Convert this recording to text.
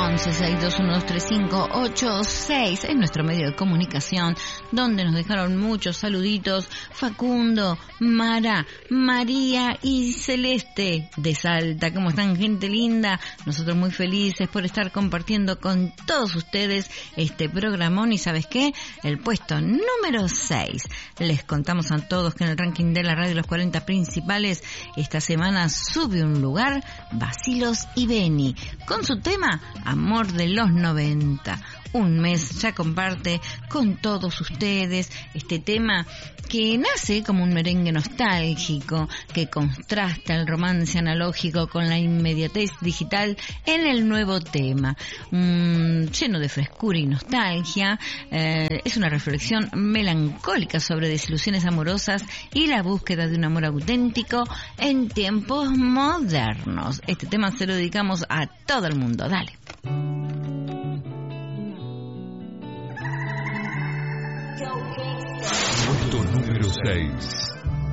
1162123586 es nuestro medio de comunicación, donde nos dejaron muchos saluditos Facundo, Mara, María y Celeste de Salta. ¿Cómo están, gente linda? Nosotros muy felices por estar compartiendo con todos ustedes este programón. Y ¿sabes qué? El puesto número 6. Les contamos a todos que en el ranking de la radio Los 40 Principales esta semana sube un lugar Bacilos y Beni con su tema Amor de los 90. Un mes ya comparte con todos ustedes este tema que nace como un merengue nostálgico que contrasta el romance analógico con la inmediatez digital en el nuevo tema, lleno de frescura y nostalgia. Es una reflexión melancólica sobre desilusiones amorosas y la búsqueda de un amor auténtico en tiempos modernos. Este tema se lo dedicamos a todo el mundo. Dale. Puesto número 6.